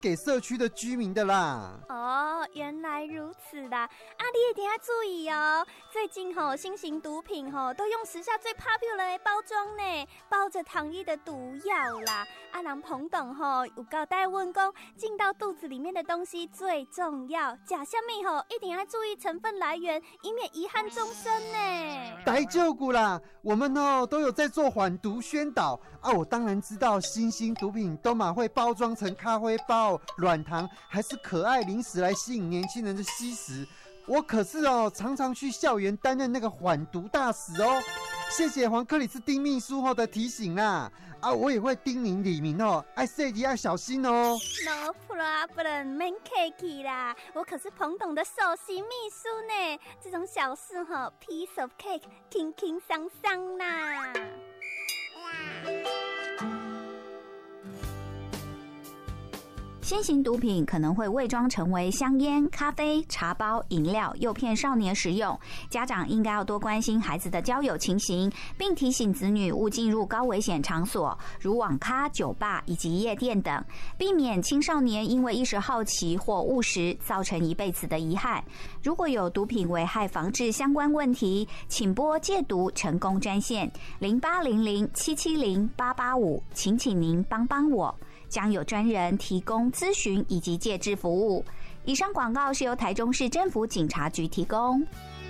给社区的居民的啦。 哦，原来如此啦！你一定要注意哦。最近新型毒品都用时下最 popular 的包装呢，包着糖衣的毒药啦。人彭董有交代阮讲，进到肚子里面的东西最重要，吃什么一定要注意成分来源，以免遗憾终身呢。 大丈夫啦，我们都有在做缓毒宣导啊。我当然知道新兴毒品都蛮会包装成咖啡包、软糖还是可爱零食来吸引年轻人的吸食。我可是常常去校园担任那个缓毒大使哦。谢谢黄克里斯丁秘书的提醒啦。我也会叮咛李明爱设计要小心哦。 No problem， 免客气啦，我可是彭董的首席秘书呢。这种小事piece of cake， 轻轻桑桑啦。 新型毒品可能会伪装成为香烟、咖啡、茶包、饮料，诱骗少年食用。家长应该要多关心孩子的交友情形，并提醒子女勿进入高危险场所，如网咖、酒吧以及夜店等，避免青少年因为一时好奇或误食，造成一辈子的遗憾。如果有毒品危害防治相关问题，请拨戒毒成功专线0800770885，请您帮帮我。将有专人提供咨询以及戒治服务。以上广告是由台中市政府警察局提供。